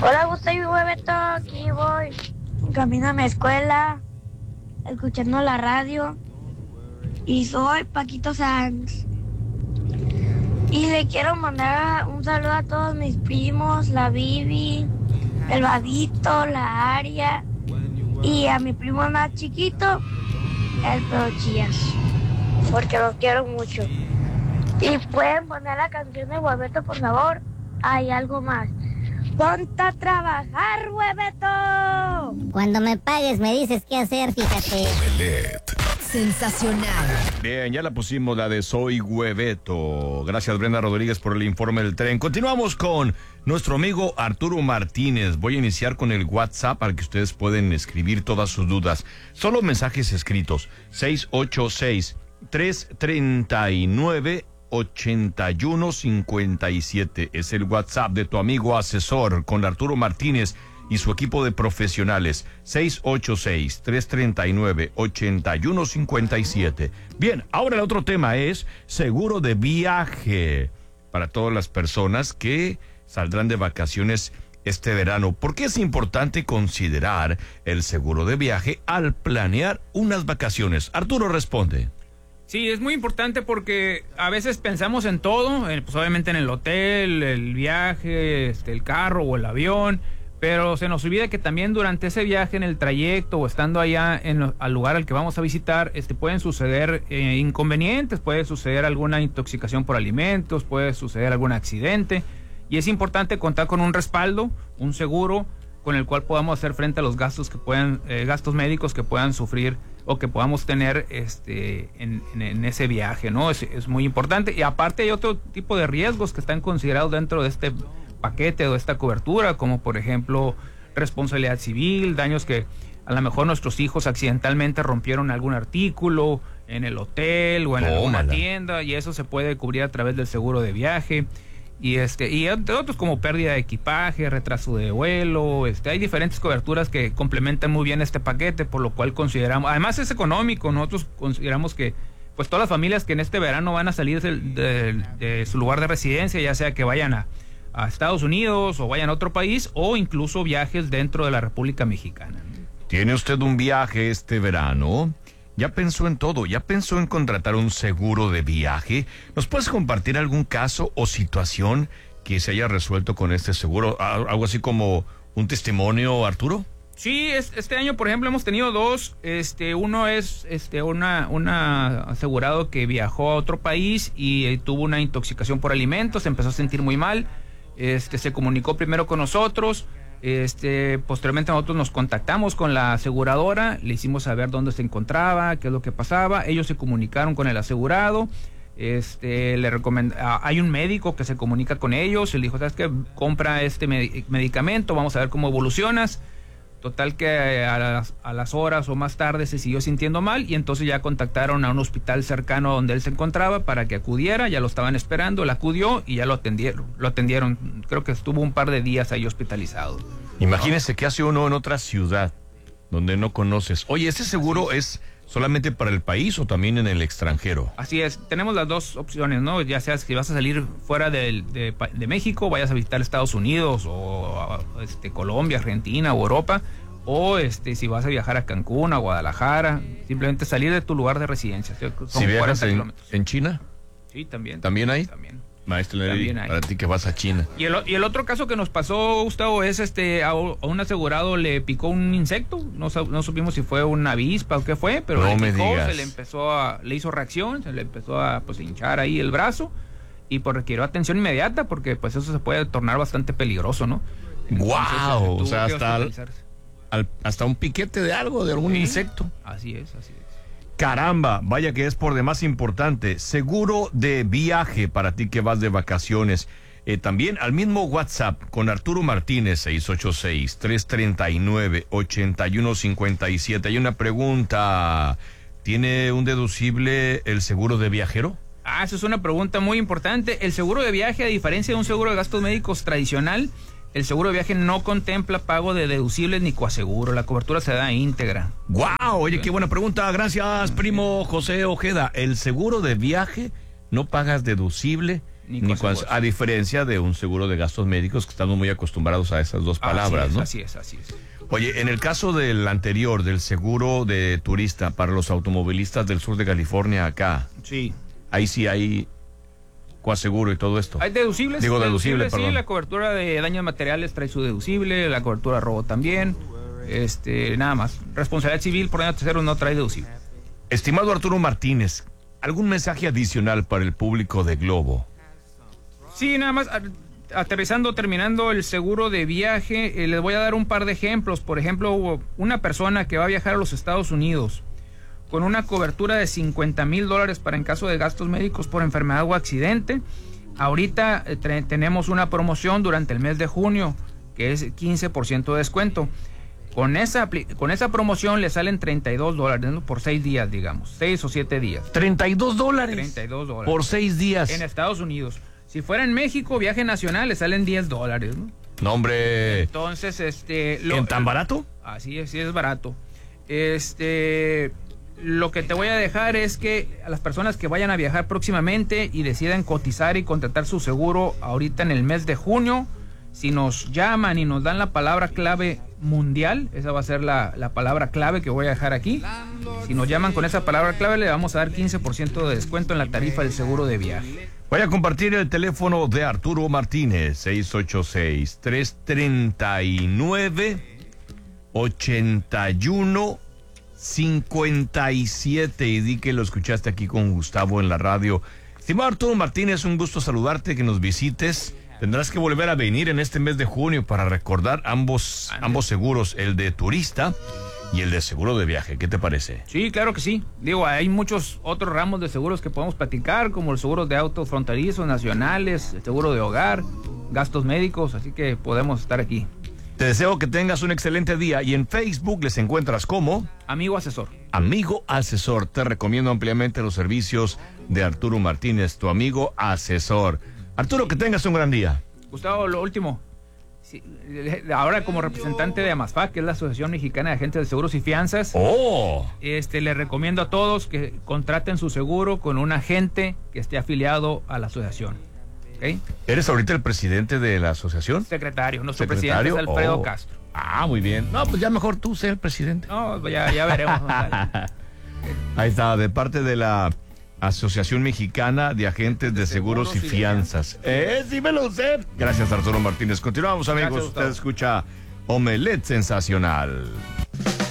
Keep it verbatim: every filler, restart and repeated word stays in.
Hola, Gustavo y Beto, aquí voy, camino a mi escuela, escuchando la radio, y soy Paquito Sanz. Y le quiero mandar un saludo a todos mis primos, la Bibi, el Vadito, la Aria, y a mi primo más chiquito, el Peochías, porque los quiero mucho. Y pueden poner la canción de Hueveto, por favor. Hay algo más. ¡Ponte a trabajar, Hueveto! Cuando me pagues me dices qué hacer, fíjate. Omelet. Sensacional. Bien, ya la pusimos, la de Soy Hueveto. Gracias, Brenda Rodríguez, por el informe del tren. Continuamos con nuestro amigo Arturo Martínez. Voy a iniciar con el WhatsApp para que ustedes pueden escribir todas sus dudas. Solo mensajes escritos. seis ocho seis, tres tres nueve, ocho uno cinco siete. Es el WhatsApp de tu amigo asesor con Arturo Martínez y su equipo de profesionales. seis ocho seis, tres tres nueve, ocho uno cinco siete. Bien, ahora el otro tema es seguro de viaje para todas las personas que saldrán de vacaciones este verano. ¿Por qué es importante considerar el seguro de viaje al planear unas vacaciones? Arturo responde. Sí, es muy importante porque a veces pensamos en todo, pues obviamente en el hotel, el viaje, este, el carro o el avión, pero se nos olvida que también durante ese viaje, en el trayecto o estando allá en, al lugar al que vamos a visitar, este, pueden suceder eh, inconvenientes, puede suceder alguna intoxicación por alimentos, puede suceder algún accidente, y es importante contar con un respaldo, un seguro, con el cual podamos hacer frente a los gastos que puedan, eh, gastos médicos que puedan sufrir o que podamos tener este en, en, en ese viaje, ¿no? Es, es muy importante. Y aparte hay otro tipo de riesgos que están considerados dentro de este paquete o de esta cobertura, como por ejemplo responsabilidad civil, daños que a lo mejor nuestros hijos accidentalmente rompieron algún artículo en el hotel o en Tómala. alguna tienda, y eso se puede cubrir a través del seguro de viaje. Y este y entre otros como pérdida de equipaje, retraso de vuelo, este hay diferentes coberturas que complementan muy bien este paquete, por lo cual consideramos, además es económico. Nosotros consideramos que pues todas las familias que en este verano van a salir de, de, de su lugar de residencia, ya sea que vayan a, a Estados Unidos o vayan a otro país, o incluso viajes dentro de la República Mexicana. ¿Tiene usted un viaje este verano? ¿Ya pensó en todo? ¿Ya pensó en contratar un seguro de viaje? ¿Nos puedes compartir algún caso o situación que se haya resuelto con este seguro? ¿Algo así como un testimonio, Arturo? Sí, es, este año, por ejemplo, hemos tenido dos. Este, uno es este una, una asegurado que viajó a otro país y eh, tuvo una intoxicación por alimentos, se empezó a sentir muy mal. Este, se comunicó primero con nosotros. Este, posteriormente nosotros nos contactamos con la aseguradora, le hicimos saber dónde se encontraba, qué es lo que pasaba. Ellos se comunicaron con el asegurado. Este, le recomend... hay un médico que se comunica con ellos y le dijo, ¿sabes qué? Compra este med- medicamento, vamos a ver cómo evolucionas. Total que a las, a las horas o más tarde se siguió sintiendo mal, y entonces ya contactaron a un hospital cercano donde él se encontraba para que acudiera. Ya lo estaban esperando, él acudió y ya lo atendieron. Lo atendieron, creo que estuvo un par de días ahí hospitalizado. Imagínese qué hace uno en otra ciudad donde no conoces. Oye, ¿ese seguro es solamente para el país o también en el extranjero? Así es, tenemos las dos opciones, ¿no? Ya sea que vas a salir fuera de, de, de México, vayas a visitar Estados Unidos o este, Colombia, Argentina o Europa, o este si vas a viajar a Cancún, a Guadalajara, simplemente salir de tu lugar de residencia. Son si viajas cuarenta en, kilómetros. ¿En China? Sí, también. ¿También hay? También. Maestro Lenny, para ti que vas a China. Y el, y el otro caso que nos pasó, Gustavo, es este a, a un asegurado le picó un insecto. No, no supimos si fue una avispa o qué fue, pero no le picó, me digas. se le empezó a, le hizo reacción, se le empezó a pues hinchar ahí el brazo, y pues requirió atención inmediata porque pues eso se puede tornar bastante peligroso, ¿no? ¡Guau! Wow, o sea, hasta, al, al, hasta un piquete de algo, de algún sí, insecto. Así es, así es. Caramba, vaya que es por demás importante. Seguro de viaje para ti que vas de vacaciones. Eh, también al mismo WhatsApp con Arturo Martínez, seis ocho seis, tres tres nueve, ocho uno cinco siete. Hay una pregunta. ¿Tiene un deducible el seguro de viajero? Ah, esa es una pregunta muy importante. El seguro de viaje, a diferencia de un seguro de gastos médicos tradicional, el seguro de viaje no contempla pago de deducibles ni coaseguro. La cobertura se da íntegra. ¡Guau! Wow, oye, qué buena pregunta. Gracias, primo José Ojeda. ¿El seguro de viaje no pagas deducible ni, Ni coaseguros. coas- a diferencia de un seguro de gastos médicos, que estamos muy acostumbrados a esas dos palabras, así es, ¿no? Así es, así es. Oye, en el caso del anterior, del seguro de turista para los automovilistas del sur de California acá, Sí. ahí sí hay coaseguro y todo esto. Hay deducibles. Digo, deducible, deducibles, perdón. Sí, la cobertura de daños materiales trae su deducible, la cobertura de robo también. Este, nada más. Responsabilidad civil por daño tercero no trae deducible. Estimado Arturo Martínez, ¿algún mensaje adicional para el público de Globo? Sí, nada más. a- Aterrizando, terminando el seguro de viaje, eh, les voy a dar un par de ejemplos. Por ejemplo, hubo una persona que va a viajar a los Estados Unidos con una cobertura de cincuenta mil dólares para en caso de gastos médicos por enfermedad o accidente. Ahorita eh, tre- tenemos una promoción durante el mes de junio, que es quince por ciento de descuento. Con esa, apli- con esa promoción le salen treinta y dos dólares, ¿no? Por seis días, digamos, seis o siete días. treinta y dos dólares. treinta y dos dólares. Por seis días. En Estados Unidos. Si fuera en México, viaje nacional, le salen diez dólares, ¿no? No, hombre. Entonces, este... Lo, ¿En tan barato? Así es, sí es barato. Este... Lo que te voy a dejar es que a las personas que vayan a viajar próximamente y decidan cotizar y contratar su seguro ahorita en el mes de junio, si nos llaman y nos dan la palabra clave mundial, esa va a ser la, la palabra clave que voy a dejar aquí. Si nos llaman con esa palabra clave, le vamos a dar quince por ciento de descuento en la tarifa del seguro de viaje. Voy a compartir el teléfono de Arturo Martínez, seis ocho seis, tres tres nueve, ocho uno cinco siete y di que lo escuchaste aquí con Gustavo en la radio. Estimado Arturo Martínez, un gusto saludarte, que nos visites. Tendrás que volver a venir en este mes de junio para recordar ambos, ambos seguros, el de turista y el de seguro de viaje. ¿Qué te parece? Sí, claro que sí. Digo, hay muchos otros ramos de seguros que podemos platicar, como los seguros de autos fronterizos, nacionales, el seguro de hogar, gastos médicos, así que podemos estar aquí. Te deseo que tengas un excelente día y en Facebook les encuentras como Amigo asesor. Amigo Asesor. Te recomiendo ampliamente los servicios de Arturo Martínez, tu amigo asesor. Arturo, que tengas un gran día. Gustavo, lo último. Sí, ahora como representante de AMASFAC, que es la Asociación Mexicana de Agentes de Seguros y Fianzas, ¡Oh! este, le recomiendo a todos que contraten su seguro con un agente que esté afiliado a la asociación. ¿Ok? ¿Eres ahorita el presidente de la asociación? Secretario, nuestro ¿Secretario? presidente es Alfredo Oh. Castro. Ah, muy bien. No, pues ya mejor tú sé el presidente. No, pues ya, ya veremos. Ahí está, de parte de la Asociación Mexicana de Agentes de Seguros, Seguros y y de Fianzas. Eh, sí me lo sé. Gracias, Arturo Martínez. Continuamos, amigos. Gracias, Usted Gustavo. escucha Omelet Sensacional.